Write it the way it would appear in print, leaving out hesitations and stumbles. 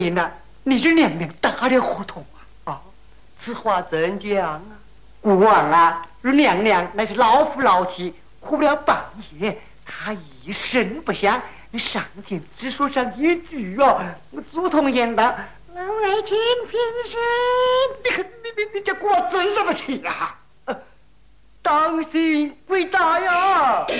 呢，你这娘娘大的糊涂啊！ 啊，此话怎讲啊？ 国王啊，这娘娘乃是老夫老妻，哭了半夜，她一声不响，你上前只说上一句哦，我祖宗言道：“老爱卿平身。”你这国王真什么气啊？ 当心鬼大呀！